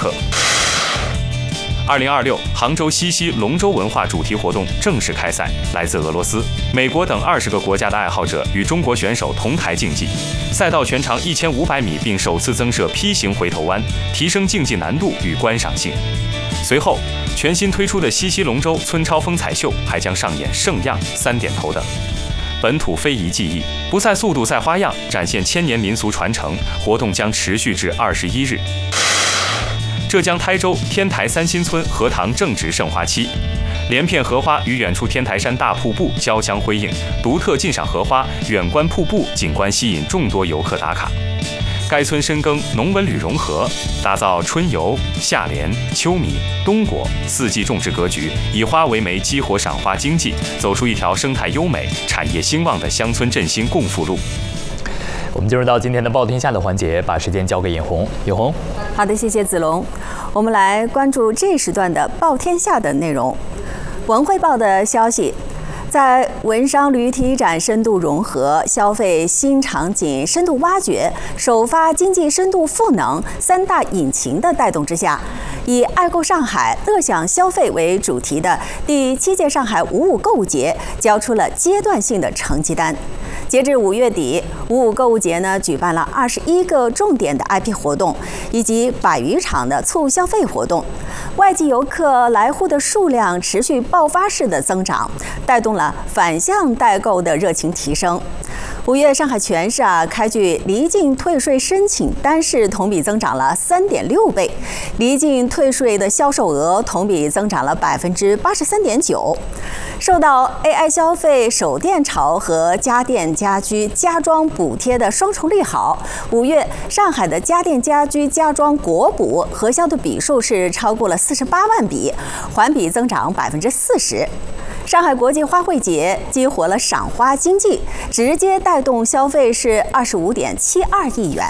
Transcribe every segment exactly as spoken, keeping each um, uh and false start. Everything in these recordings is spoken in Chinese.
客。二零二六杭州西溪龙舟文化主题活动正式开赛，来自俄罗斯、美国等二十个国家的爱好者与中国选手同台竞技。赛道全长一千五百米，并首次增设 P 型回头弯，提升竞技难度与观赏性。随后，全新推出的西溪龙舟村超风采秀还将上演盛样、三点头等本土非遗技艺，不赛速度赛花样，展现千年民俗传承。活动将持续至二十一日。浙江台州天台三新村荷塘正值盛花期，连片荷花与远处天台山大瀑布交相辉映，独特鉴赏荷花、远观瀑布景观吸引众多游客打卡。该村深耕农文旅融合，打造春游、夏莲、秋米、冬果四季种植格局，以花为媒，激活赏花经济，走出一条生态优美、产业兴旺的乡村振兴共富路。 我们进入到今天的报天下的环节，把时间交给尹红。尹红， 好的，谢谢子龙。我们来关注这一时段的报天下的内容。文汇报的消息，在文商旅体展深度融合、消费新场景深度挖掘、首发经济深度赋能三大引擎的带动之下，以爱购上海、乐享消费为主题的第七届上海五五购物节交出了阶段性的成绩单。截至五月底，五五购物节呢举办了二十一个重点的 I P 活动，以及百余场的促消费活动。外籍游客来沪的数量持续爆发式的增长，带动了反向代购的热情提升。五月上海全市啊开具离境退税申请单是同比增长了三点六倍，离境退税的销售额同比增长了百分之八十三点九。受到 A I 消费、手电潮和家电家居家装补贴的双重利好，五月上海的家电家居家装国补核销的笔数是超过了四十八万笔，环比增长百分之四十。上海国际花卉节激活了赏花经济，直接带动消费是二十五点七二亿元。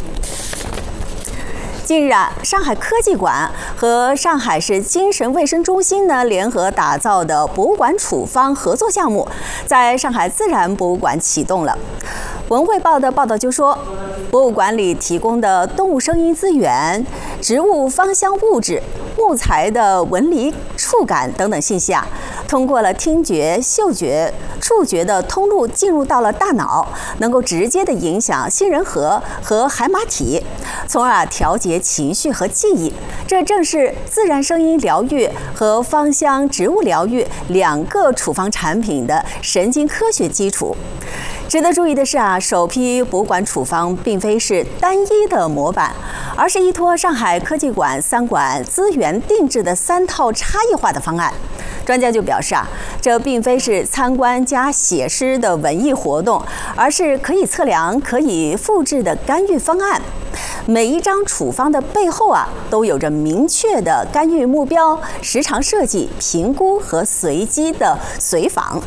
近日啊，上海科技馆和上海市精神卫生中心呢联合打造的博物馆处方合作项目，在上海自然博物馆启动了。文汇报的报道就说，博物馆里提供的动物声音资源、植物芳香物质、木材的纹理、触感等等信息啊，通过了听觉、嗅觉、触觉的通路进入到了大脑，能够直接的影响杏仁核和海马体，从而调节情绪和记忆。这正是自然声音疗愈和芳香植物疗愈两个处方产品的神经科学基础。值得注意的是啊，首批博物馆处方并非是单一的模板，而是依托上海科技馆三馆资源定制的三套差异化的方案。专家就表示啊，这并非是参观加写诗的文艺活动，而是可以测量、可以复制的干预方案。每一张处方的背后啊，都有着明确的干预目标、时长设计、评估和随机的随访。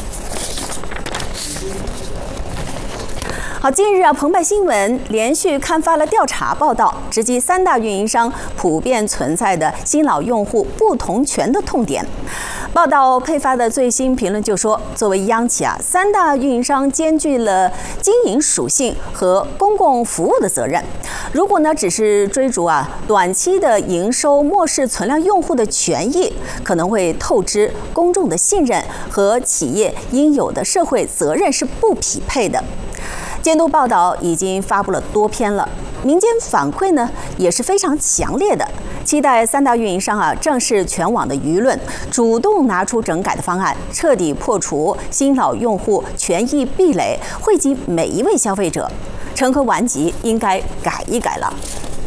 好，近日啊，澎湃新闻连续刊发了调查报道，直击三大运营商普遍存在的新老用户不同权的痛点。报道配发的最新评论就说，作为央企啊，三大运营商兼具了经营属性和公共服务的责任。如果呢只是追逐啊短期的营收，漠视存量用户的权益，可能会透支公众的信任和企业应有的社会责任是不匹配的。监督报道已经发布了多篇了，民间反馈呢也是非常强烈的，期待三大运营商啊正视全网的舆论，主动拿出整改的方案，彻底破除新老用户权益壁垒，惠及每一位消费者。成砜顽疾应该改一改了。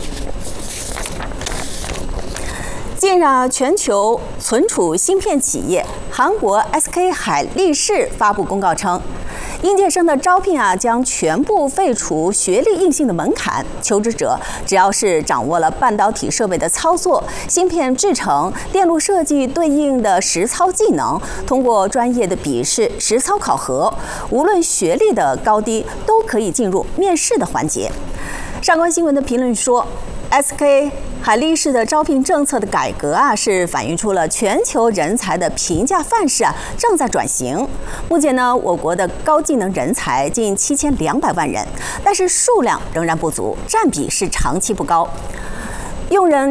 近日啊，全球存储芯片企业韩国 S K 海力士发布公告称，应届生的招聘啊将全部废除学历硬性的门槛，求职者只要是掌握了半导体设备的操作、芯片制成、电路设计对应的实操技能，通过专业的笔试、实操考核，无论学历的高低，都可以进入面试的环节。上官新闻的评论说， S K 海力士的招聘政策的改革啊，是反映出了全球人才的评价范式啊正在转型。目前呢，我国的高技能人才近七千两百万人，但是数量仍然不足，占比是长期不高。用人